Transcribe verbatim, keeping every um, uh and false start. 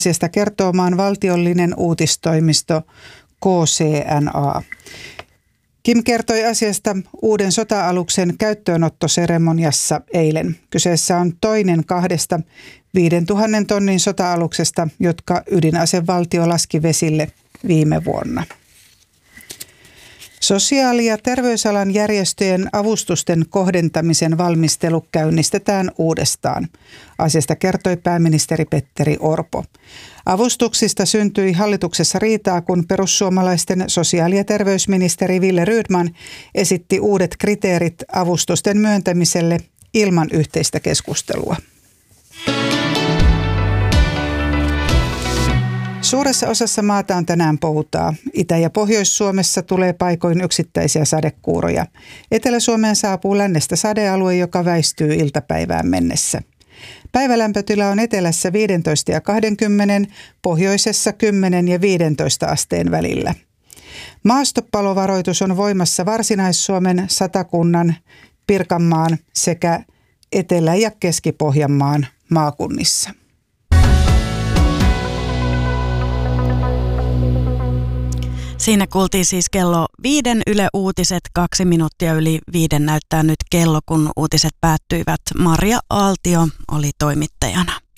Asiasta kertoo maan valtiollinen uutistoimisto K C N A. Kim kertoi asiasta uuden sota-aluksen käyttöönottoseremoniassa eilen. Kyseessä on toinen kahdesta viidentuhannen tonnin sota-aluksesta, jotka ydinasevaltio laski vesille viime vuonna. Sosiaali- ja terveysalan järjestöjen avustusten kohdentamisen valmistelu käynnistetään uudestaan. Asiasta kertoi pääministeri Petteri Orpo. Avustuksista syntyi hallituksessa riitaa, kun perussuomalaisten sosiaali- ja terveysministeri Wille Rydman esitti uudet kriteerit avustusten myöntämiselle ilman yhteistä keskustelua. Suuressa osassa maata on tänään poutaa. Itä- ja Pohjois-Suomessa tulee paikoin yksittäisiä sadekuuroja. Etelä-Suomeen saapuu lännestä sadealue, joka väistyy iltapäivään mennessä. Päivälämpötila on etelässä viisitoista ja kaksikymmentä, pohjoisessa kymmenen ja viisitoista asteen välillä. Maastopalovaroitus on voimassa Varsinais-Suomen, Satakunnan, Pirkanmaan sekä Etelä- ja Keski-Pohjanmaan maakunnissa. Siinä kuultiin siis kello viiden Yle Uutiset, kaksi minuuttia yli viiden näyttää nyt kello, kun uutiset päättyivät. Marja Aaltio oli toimittajana.